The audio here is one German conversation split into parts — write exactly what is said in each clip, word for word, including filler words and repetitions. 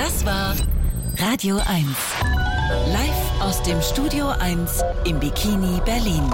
Das war Radio eins. Live aus dem Studio eins im Bikini Berlin.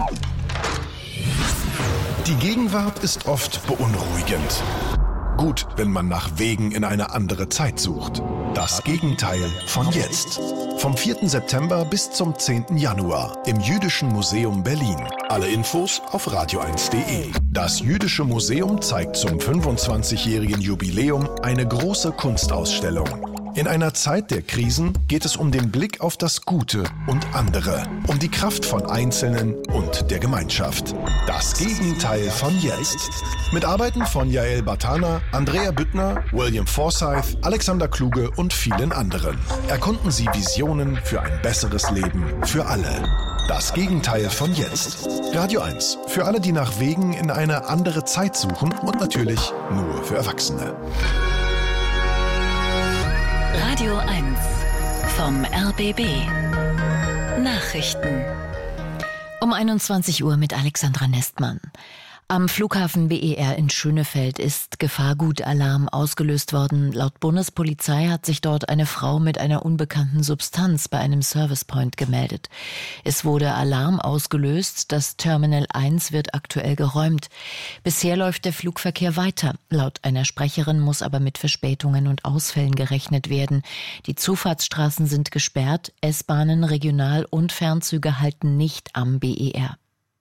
Die Gegenwart ist oft beunruhigend. Gut, wenn man nach Wegen in eine andere Zeit sucht. Das Gegenteil von jetzt. Vom vierten September bis zum zehnten Januar im Jüdischen Museum Berlin. Alle Infos auf radio eins punkt de. Das Jüdische Museum zeigt zum fünfundzwanzigjährigen Jubiläum eine große Kunstausstellung. In einer Zeit der Krisen geht es um den Blick auf das Gute und andere, um die Kraft von Einzelnen und der Gemeinschaft. Das Gegenteil von jetzt. Mit Arbeiten von Yael Bartana, Andrea Büttner, William Forsythe, Alexander Kluge und vielen anderen. Erkunden Sie Visionen für ein besseres Leben für alle. Das Gegenteil von jetzt. Radio eins. Für alle, die nach Wegen in eine andere Zeit suchen und natürlich nur für Erwachsene. Radio eins vom R B B. Nachrichten. Um einundzwanzig Uhr mit Alexandra Nestmann. Am Flughafen B E R in Schönefeld ist Gefahrgutalarm ausgelöst worden. Laut Bundespolizei hat sich dort eine Frau mit einer unbekannten Substanz bei einem Servicepoint gemeldet. Es wurde Alarm ausgelöst. Das Terminal eins wird aktuell geräumt. Bisher läuft der Flugverkehr weiter. Laut einer Sprecherin muss aber mit Verspätungen und Ausfällen gerechnet werden. Die Zufahrtsstraßen sind gesperrt. S-Bahnen, Regional- und Fernzüge halten nicht am B E R.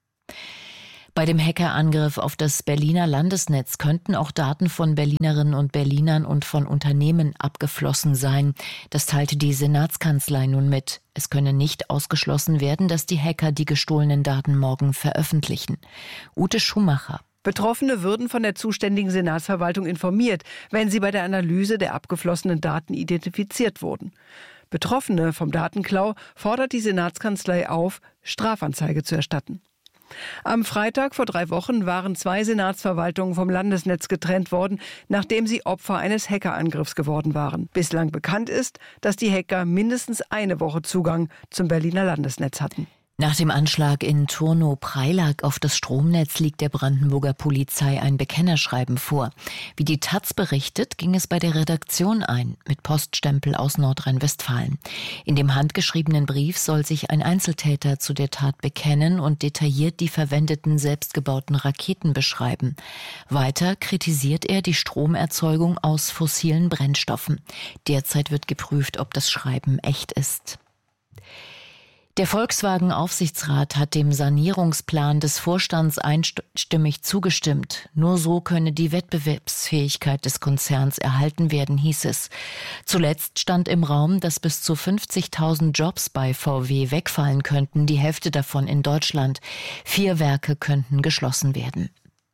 Bei dem Hackerangriff auf das Berliner Landesnetz könnten auch Daten von Berlinerinnen und Berlinern und von Unternehmen abgeflossen sein. Das teilte die Senatskanzlei nun mit. Es könne nicht ausgeschlossen werden, dass die Hacker die gestohlenen Daten morgen veröffentlichen. Ute Schumacher. Betroffene würden von der zuständigen Senatsverwaltung informiert, wenn sie bei der Analyse der abgeflossenen Daten identifiziert wurden. Betroffene vom Datenklau fordert die Senatskanzlei auf, Strafanzeige zu erstatten. Am Freitag vor drei Wochen waren zwei Senatsverwaltungen vom Landesnetz getrennt worden, nachdem sie Opfer eines Hackerangriffs geworden waren. Bislang bekannt ist, dass die Hacker mindestens eine Woche Zugang zum Berliner Landesnetz hatten. Nach dem Anschlag in Turnow-Preilack auf das Stromnetz liegt der Brandenburger Polizei ein Bekennerschreiben vor. Wie die Taz berichtet, ging es bei der Redaktion ein, mit Poststempel aus Nordrhein-Westfalen. In dem handgeschriebenen Brief soll sich ein Einzeltäter zu der Tat bekennen und detailliert die verwendeten selbstgebauten Raketen beschreiben. Weiter kritisiert er die Stromerzeugung aus fossilen Brennstoffen. Derzeit wird geprüft, ob das Schreiben echt ist. Der Volkswagen-Aufsichtsrat hat dem Sanierungsplan des Vorstands einstimmig zugestimmt. Nur so könne die Wettbewerbsfähigkeit des Konzerns erhalten werden, hieß es. Zuletzt stand im Raum, dass bis zu fünfzigtausend Jobs bei V W wegfallen könnten, die Hälfte davon in Deutschland. Vier Werke könnten geschlossen werden.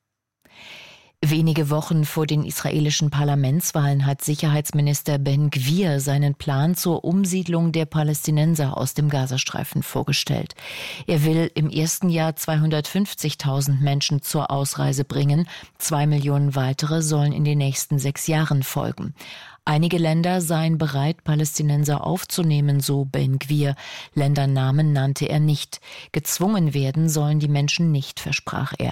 Wenige Wochen vor den israelischen Parlamentswahlen hat Sicherheitsminister Ben Gvir seinen Plan zur Umsiedlung der Palästinenser aus dem Gazastreifen vorgestellt. Er will im ersten Jahr zweihundertfünfzigtausend Menschen zur Ausreise bringen. Zwei Millionen weitere sollen in den nächsten sechs Jahren folgen. Einige Länder seien bereit, Palästinenser aufzunehmen, so Ben Gvir. Ländernamen nannte er nicht. Gezwungen werden sollen die Menschen nicht, versprach er.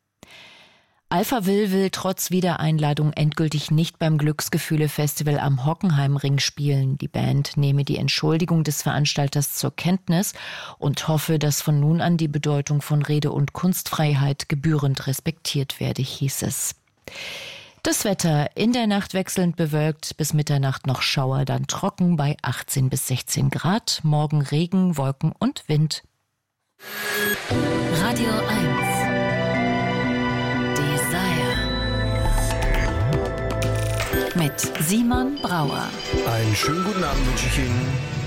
Alphaville will trotz Wiedereinladung endgültig nicht beim Glücksgefühle-Festival am Hockenheimring spielen. Die Band nehme die Entschuldigung des Veranstalters zur Kenntnis und hoffe, dass von nun an die Bedeutung von Rede- und Kunstfreiheit gebührend respektiert werde, hieß es. Das Wetter: in der Nacht wechselnd bewölkt, bis Mitternacht noch Schauer, dann trocken bei achtzehn bis sechzehn Grad. Morgen Regen, Wolken und Wind. Radio eins. Mit Simon Brauer. Einen schönen guten Abend wünsche ich Ihnen.